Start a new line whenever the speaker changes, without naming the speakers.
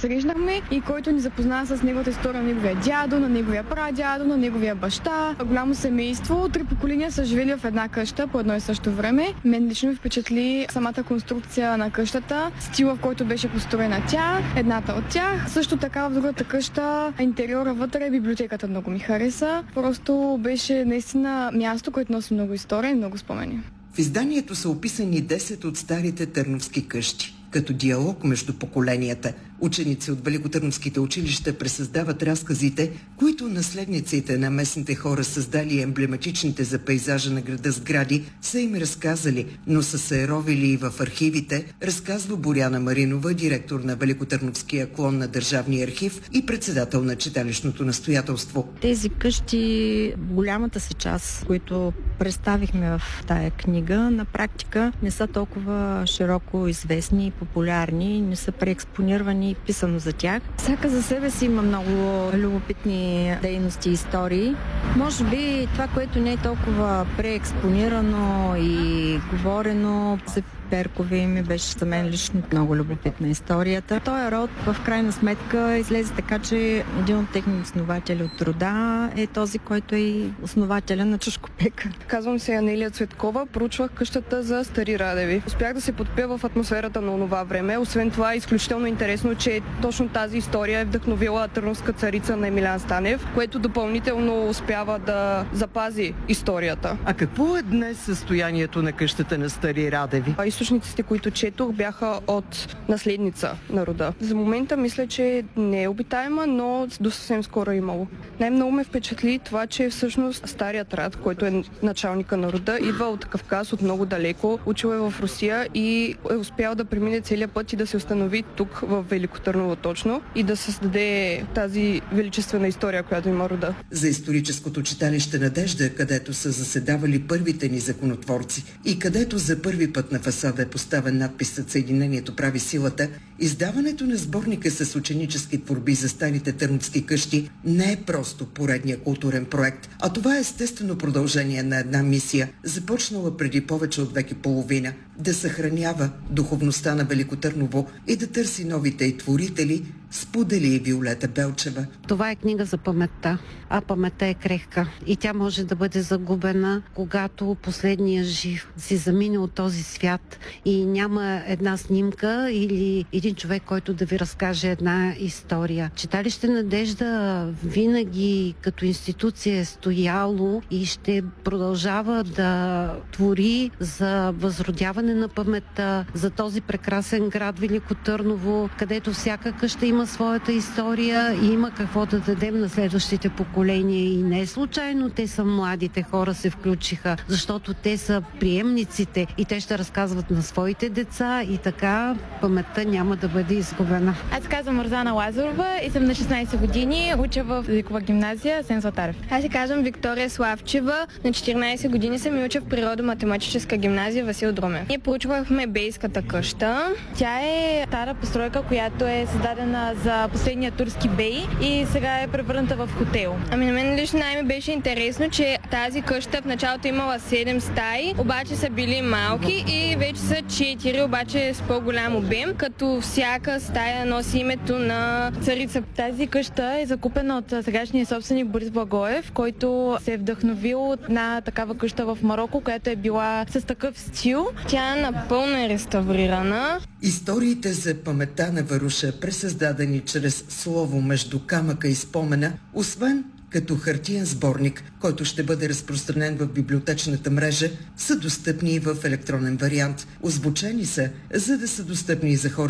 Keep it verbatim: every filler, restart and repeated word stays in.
срещнахме и който ни запозна с неговата история на неговия дядо, на неговия прадядо, на неговия баща. Голямо семейство, три поколения са живели в една къща по едно и също време. Мен лично ми впечатли самата конструкция на къщата, стила, в който беше построена тя, едната от тях. Също така в другата къща, интериора вътре, библиотеката много ми хареса. Просто беше наистина място, което носи много история и много спомени.
В изданието са описани десет от старите търновски къщи, като диалог между поколенията. Ученици от великотърновските училища пресъздават разказите, които наследниците на местните хора, създали емблематичните за пейзажа на града сгради, са им разказали, но са се ровили и в архивите, разказва Боряна Маринова, директор на Великотърновския клон на Държавния архив и председател на читалищното настоятелство.
Тези къщи, голямата си част, които представихме в тая книга, на практика не са толкова широко известни и популярни, не са преекспонирани и писано за тях. Всяка за себе си има много любопитни дейности и истории. Може би това, което не е толкова преекспонирано и говорено, за Перкови ми беше за мен лично много любопитна историята. Той род в крайна сметка излезе така, че един от техните основатели от рода е този, който е и основателя на Чушкопека.
Казвам се Анелия Цветкова, проучвах къщата за Стари Радеви. Успях да се подпия в атмосферата на онова време. Освен това е изключително интересно, че точно тази история е вдъхновила търновска царица на Емилян Станев, което допълнително успява да запази историята.
А какво е днес състоянието на къщата на Стари Радеви?
Източниците, които четох, бяха от наследница на рода. За момента мисля, че не е обитаема, но до съвсем скоро е имало. Най-много ме впечатли това, че всъщност старият рад, който е началника на рода, идва от Кавказ, от много далеко, учил е в Русия и е успял да премине целият път и да се установи тук в Велико Търново точно и да създаде тази величествена история, която има рода.
За историческото читалище Надежда, където са заседавали първите ни законотворци и където за първи път на фасада е поставен надписът "Съединението прави силата", издаването на сборника с ученически творби за старите търновски къщи не е просто поредния културен проект, а това е естествено продължение на една мисия, започнала преди повече от век и половина – да съхранява духовността на Велико Търново и да търси новите й творители, сподели и Виолета Белчева.
Това е книга за паметта, а паметта е крехка и тя може да бъде загубена, когато последния жив си замине от този свят и няма една снимка или един човек, който да ви разкаже една история. Читалище Надежда винаги като институция е стояло и ще продължава да твори за възродяване на паметта, за този прекрасен град Велико Търново, където всяка къща има своята история и има какво да дадем на следващите поколения. И не е случайно те са младите хора се включиха, защото те са приемниците и те ще разказват на своите деца и така паметта няма да бъде изгубена.
Аз казвам Розана Лазарова и съм на шестнайсет години, уча в езикова гимназия Сен Златарев.
Аз се казвам Виктория Славчева, на четиринайсет години съм и уча в природо-математическа гимназия Васил Друмев. Ние проучвахме Бейската къща.
Тя е стара постройка, която е създадена за последния турски бей и сега е превърната в хотел.
Ами на мен лично най-ми беше интересно, че тази къща в началото имала седем стаи, обаче са били малки и вече са четири, обаче с по-голям обем, като всяка стая носи името на царица.
Тази къща е закупена от сегашния собственик Борис Благоев, който се е вдъхновил от една такава къща в Мароко, която е била с такъв стил.
Тя напълно е реставрирана.
Историите за паметта на Варуша, пресъздадени чрез слово между камъка и спомена, освен като хартиен сборник, който ще бъде разпространен в библиотечната мрежа, са достъпни и в електронен вариант. Озвучени са, за да са достъпни и за хора